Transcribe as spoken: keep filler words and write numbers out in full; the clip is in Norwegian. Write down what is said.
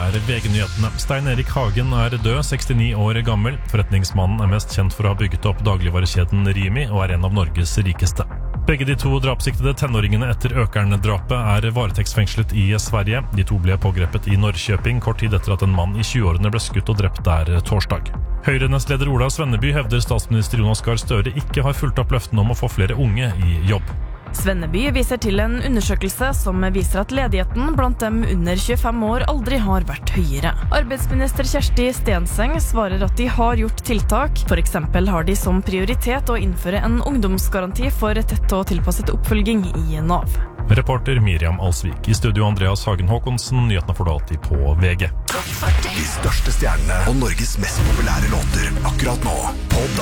er V G-nyhetene. Stein Erik Hagen er død, sekstini år gammel. Forretningsmannen er mest kjent for å ha bygget opp dagligvarekjeden Rimi og er en av Norges rikeste. Begge de to drapssiktede tenåringene etter Økern-drapet er varetektsfengslet i Sverige. De to ble pågrepet i Norrköping kort tid etter at en mann i tjueårene ble skutt og drept der torsdag. Høyre-nestleder Ola Svenneby hevder statsminister Jonas Gahr Støre ikke har fulgt opp løftene om å få flere unge i jobb. Svenneby viser til en undersøkelse som viser at ledigheten blant dem under tjuefem år aldri har vært høyere. Arbeidsminister Kjersti Stenseng svarer at de har gjort tiltak. For eksempel har de som prioritet å innføre en ungdomsgaranti for tett og tilpasset oppfølging i Nav. Reporter Miriam Alsvik. I studio Andreas Hagen Håkonsen. Nyhetene får du alltid på V G. De største stjernene og Norges mest populære låter akkurat nå. På